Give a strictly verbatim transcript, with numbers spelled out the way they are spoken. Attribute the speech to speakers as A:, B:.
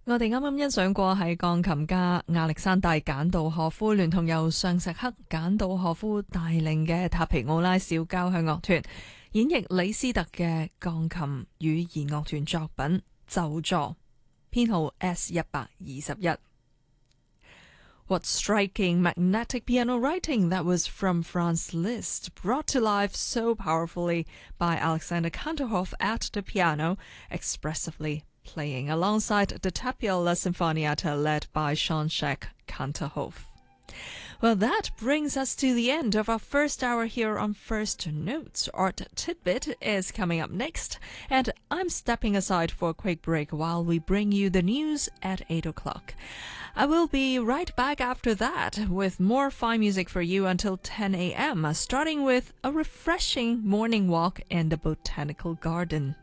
A: 我哋啱啱欣賞過係鋼琴家亞歷山大簡道荷夫聯同由尚石克簡道荷夫帶領嘅塔皮奧拉小交響樂團演繹李斯特嘅鋼琴與弦樂團作品就座，編號 S 一百二十一。What striking magnetic piano writing that was from Franz Liszt, brought to life so powerfully by Alexander Kantorov at the piano, expressively playing alongside the Tapiola Sinfonietta led by Jean-Jacques Kantorov. Well, that brings us to the end of our first hour here on First Notes. Art Tidbit is coming up next, and I'm stepping aside for a quick break while we bring you the news at eight o'clock. I will be right back after that with more fine music for you until ten a.m., starting with a refreshing morning walk in the Botanical Garden.